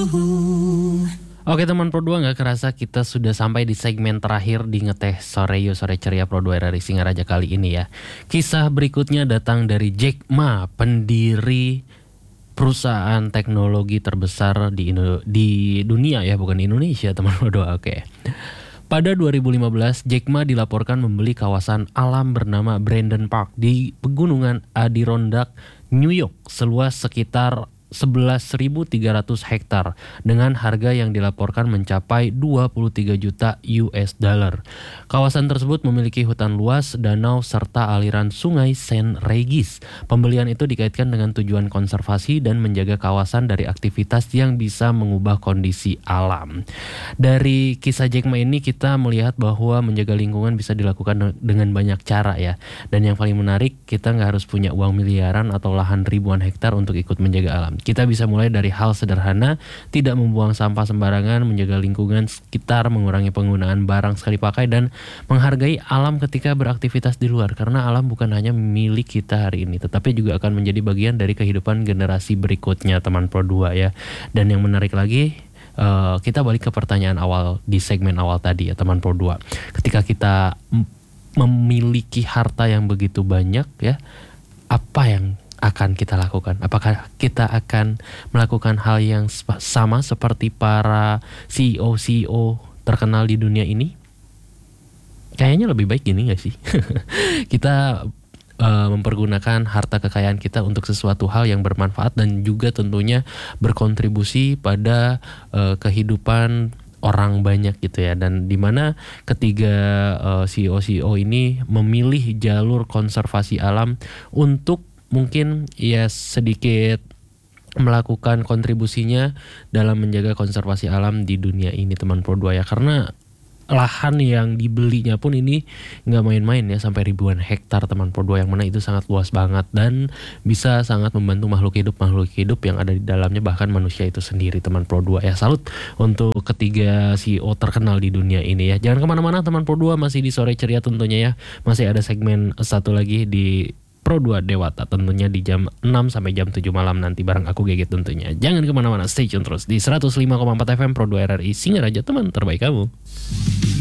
Oke teman Pro 2, gak kerasa kita sudah sampai di segmen terakhir di Ngeteh Sore Yo Sore Ceria Pro 2 RRI Singaraja kali ini ya. Kisah berikutnya datang dari Jack Ma, pendiri perusahaan teknologi terbesar di dunia ya, bukan di Indonesia teman Pro 2. Oke. Pada 2015, Jack Ma dilaporkan membeli kawasan alam bernama Brandon Park di pegunungan Adirondack, New York, seluas sekitar 11.300 hektar dengan harga yang dilaporkan mencapai 23 juta US dollar. Kawasan tersebut memiliki hutan luas, danau, serta aliran sungai Saint Regis. Pembelian itu dikaitkan dengan tujuan konservasi dan menjaga kawasan dari aktivitas yang bisa mengubah kondisi alam. Dari kisah Jack Ma ini kita melihat bahwa menjaga lingkungan bisa dilakukan dengan banyak cara ya. Dan yang paling menarik, kita nggak harus punya uang miliaran atau lahan ribuan hektar untuk ikut menjaga alam. Kita bisa mulai dari hal sederhana, tidak membuang sampah sembarangan, menjaga lingkungan sekitar, mengurangi penggunaan barang sekali pakai, dan menghargai alam ketika beraktivitas di luar. Karena alam bukan hanya milik kita hari ini, tetapi juga akan menjadi bagian dari kehidupan generasi berikutnya teman Pro 2 ya. Dan yang menarik lagi, kita balik ke pertanyaan awal di segmen awal tadi ya teman Pro 2. Ketika kita memiliki harta yang begitu banyak ya, apa yang akan kita lakukan? Apakah kita akan melakukan hal yang sama seperti para CEO terkenal di dunia ini? Kayaknya lebih baik gini gak sih? Kita mempergunakan harta kekayaan kita untuk sesuatu hal yang bermanfaat dan juga tentunya berkontribusi pada kehidupan orang banyak gitu ya. Dan dimana ketiga CEO ini memilih jalur konservasi alam untuk mungkin ya sedikit melakukan kontribusinya dalam menjaga konservasi alam di dunia ini teman Pro 2 ya. Karena lahan yang dibelinya pun ini nggak main-main ya, sampai ribuan hektar teman Pro 2, yang mana itu sangat luas banget dan bisa sangat membantu makhluk hidup yang ada di dalamnya, bahkan manusia itu sendiri teman Pro 2 ya. Salut untuk ketiga CEO terkenal di dunia ini ya. Jangan kemana-mana teman Pro 2, masih di Sore Ceria tentunya ya. Masih ada segmen satu lagi di Pro 2 Dewata tentunya di jam 6 sampai jam 7 malam nanti bareng aku Geget tentunya. Jangan kemana-mana, stay tune terus di 105,4 FM Pro 2 RRI Singaraja, teman terbaik kamu.